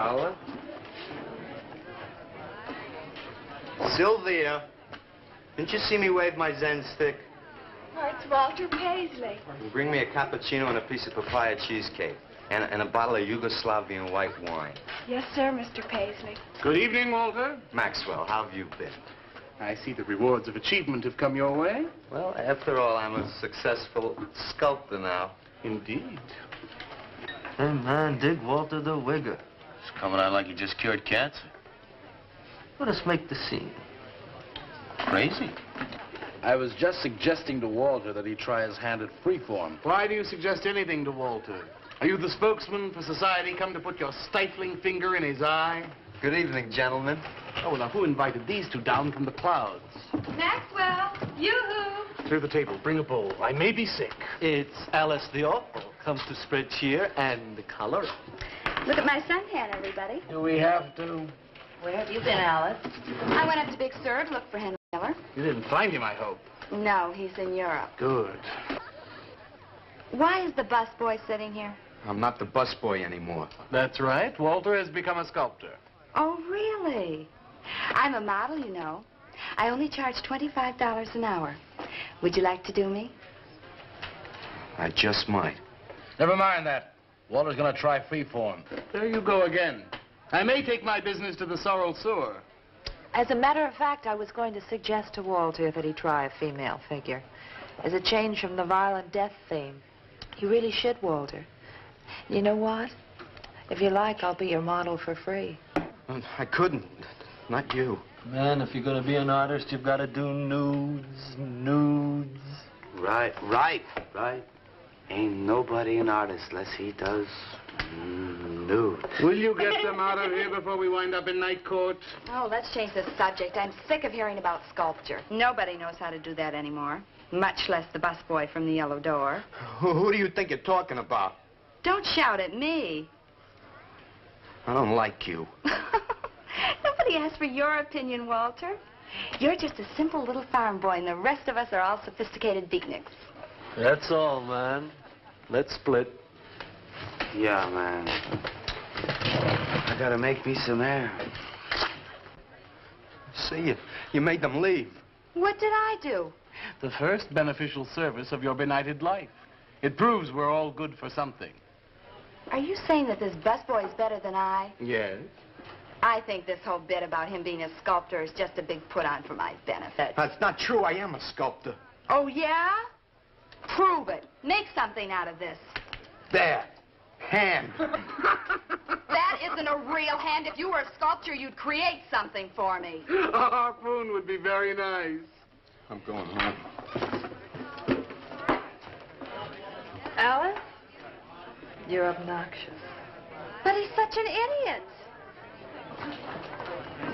Alan? Sylvia, didn't you see me wave my Zen stick? Oh, it's Walter Paisley. Bring me a cappuccino and a piece of papaya cheesecake. And a bottle of Yugoslavian white wine. Yes, sir, Mr. Paisley. Good evening, Walter. Maxwell, how have you been? I see the rewards of achievement have come your way. Well, after all, I'm a successful sculptor now. Indeed. Hey, man, dig Walter the Wigger. It's coming out like you just cured cancer. Let us make the scene. Crazy. I was just suggesting to Walter that he try his hand at freeform. Why do you suggest anything to Walter? Are you the spokesman for society come to put your stifling finger in his eye? Good evening, gentlemen. Oh, now who invited these two down from the clouds? Maxwell, yoo-hoo. Clear the table. Bring a bowl. I may be sick. It's Alice the Awful. Comes to spread cheer and color. Look at my suntan, everybody. Do we have to? Where have you been, Alice? I went up to Big Sur to look for Henry Miller. You didn't find him, I hope. No, he's in Europe. Good. Why is the busboy sitting here? I'm not the busboy anymore. That's right. Walter has become a sculptor. Oh, really? I'm a model, you know. I only charge $25 an hour. Would you like to do me? I just might. Never mind that. Walter's gonna try freeform. There you go again. I may take my business to the Sorrel Sewer. As a matter of fact, I was going to suggest to Walter that he try a female figure. As a change from the violent death theme. You really should, Walter. You know what? If you like, I'll be your model for free. I couldn't. Not you. Man, if you're gonna be an artist, you've got to do nudes. Right. Ain't nobody an artist unless he does nude. Will you get them out of here before we wind up in night court? Oh, let's change the subject. I'm sick of hearing about sculpture. Nobody knows how to do that anymore. Much less the busboy from the Yellow Door. Who do you think you're talking about? Don't shout at me. I don't like you. Nobody asked for your opinion, Walter. You're just a simple little farm boy, and the rest of us are all sophisticated beatniks. That's all, man. Let's split. Yeah, man. I gotta make me some air. See, you made them leave. What did I do? The first beneficial service of your benighted life. It proves we're all good for something. Are you saying that this busboy is better than I? Yes. I think this whole bit about him being a sculptor is just a big put-on for my benefit. That's not true. I am a sculptor. Oh, yeah? Prove it. Make something out of this. There. Hand. That isn't a real hand. If you were a sculptor, you'd create something for me. A harpoon would be very nice. I'm going home. Alice? You're obnoxious. But he's such an idiot.